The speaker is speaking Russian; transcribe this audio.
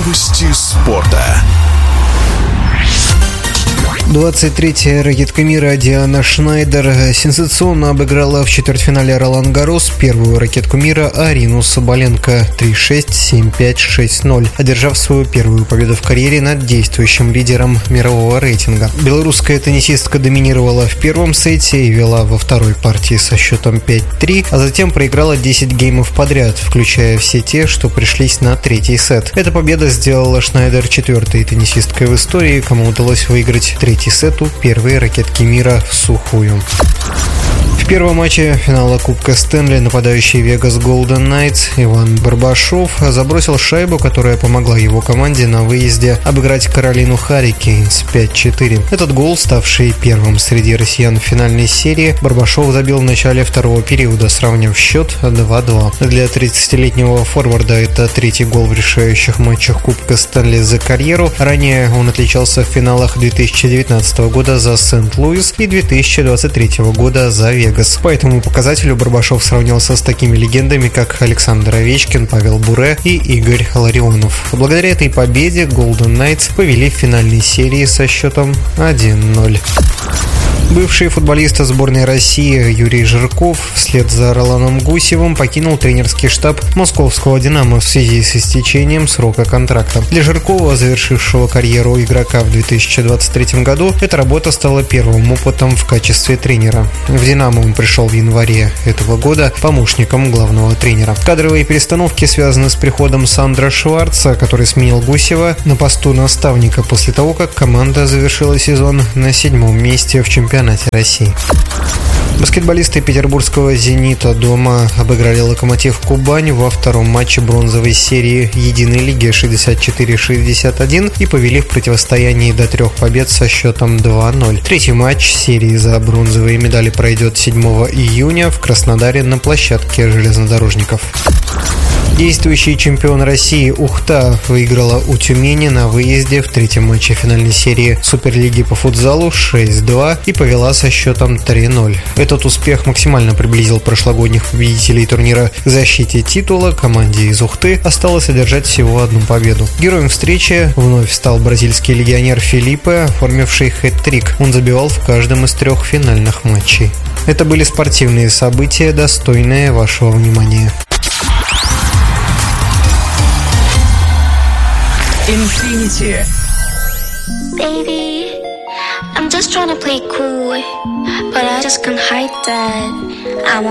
Новости спорта. 23-я ракетка мира Диана Шнайдер сенсационно обыграла в четвертьфинале Ролан-Гаррос первую ракетку мира Арину Соболенко 3-6, 7-5, 6-0, одержав свою первую победу в карьере над действующим лидером мирового рейтинга. Белорусская теннисистка доминировала в первом сете и вела во второй партии со счетом 5-3, а затем проиграла 10 геймов подряд, включая все те, что пришлись на третий сет. Эта победа сделала Шнайдер четвертой теннисисткой в истории, кому удалось выиграть третий сет у первой ракетки мира всухую. В первом матче финала Кубка Стэнли нападающий Vegas Golden Knights Иван Барбашов забросил шайбу, которая помогла его команде на выезде обыграть Каролину Харрикейнс 5-4. Этот гол, ставший первым среди россиян в финальной серии, Барбашов забил в начале второго периода, сравняв счет 2-2. Для 30-летнего форварда это третий гол в решающих матчах Кубка Стэнли за карьеру. Ранее он отличался в финалах 2019 года за Сент-Луис и 2023 года за Вегас. По этому показателю Барбашов сравнялся с такими легендами, как Александр Овечкин, Павел Буре и Игорь Ларионов. Благодаря этой победе Golden Knights повели в финальной серии со счетом 1-0. Бывший футболист сборной России Юрий Жирков вслед за Роланом Гусевым покинул тренерский штаб московского «Динамо» в связи с истечением срока контракта. Для Жиркова, завершившего карьеру игрока в 2023 году, эта работа стала первым опытом в качестве тренера. В «Динамо» он пришел в январе этого года помощником главного тренера. Кадровые перестановки связаны с приходом Сандра Шварца, который сменил Гусева на посту наставника после того, как команда завершила сезон на 7-м месте в чемпионате России. Баскетболисты петербургского «Зенита» дома обыграли «Локомотив Кубань» во втором матче бронзовой серии Единой лиги 64-61 и повели в противостоянии до 3 побед со счетом 2-0. Третий матч серии за бронзовые медали пройдет 7 июня в Краснодаре на площадке железнодорожников. Действующий чемпион России Ухта выиграла у Тюмени на выезде в третьем матче финальной серии Суперлиги по футзалу 6-2 и повела со счетом 3-0. Этот успех максимально приблизил прошлогодних победителей турнира к защите титула. Команде из Ухты осталось одержать всего одну победу. Героем встречи вновь стал бразильский легионер Филиппе, оформивший хэт-трик. Он забивал в каждом из 3 финальных матчей. Это были спортивные события, достойные вашего внимания. Infinity. Baby, I'm just trying to play cool, but I just can't hide that I'm